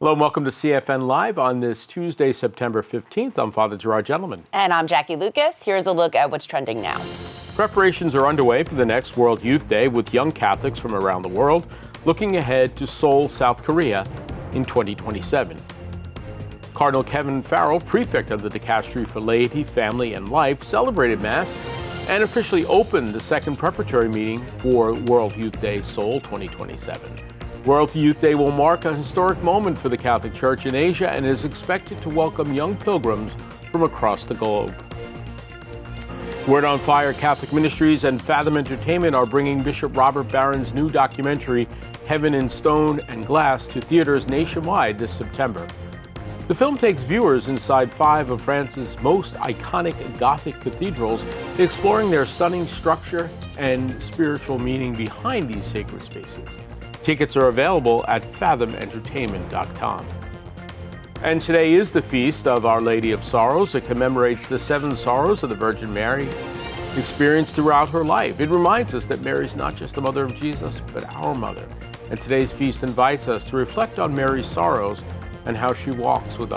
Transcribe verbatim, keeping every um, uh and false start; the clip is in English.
Hello and welcome to C F N Live on this Tuesday, September fifteenth. I'm Father Gerard Gentleman. And I'm Jackie Lucas. Here's a look at what's trending now. Preparations are underway for the next World Youth Day with young Catholics from around the world looking ahead to Seoul, South Korea in twenty twenty-seven. Cardinal Kevin Farrell, prefect of the Dicastery for Laity, Family, and Life, celebrated Mass and officially opened the second preparatory meeting for World Youth Day Seoul twenty twenty-seven. World Youth Day will mark a historic moment for the Catholic Church in Asia and is expected to welcome young pilgrims from across the globe. Word on Fire Catholic Ministries and Fathom Entertainment are bringing Bishop Robert Barron's new documentary, Heaven in Stone and Glass, to theaters nationwide this September. The film takes viewers inside five of France's most iconic Gothic cathedrals, exploring their stunning structure and spiritual meaning behind these sacred spaces. Tickets are available at fathom entertainment dot com. And today is the feast of Our Lady of Sorrows. It commemorates the seven sorrows of the Virgin Mary experienced throughout her life. It reminds us that Mary is not just the mother of Jesus, but our mother. And today's feast invites us to reflect on Mary's sorrows and how she walks with us.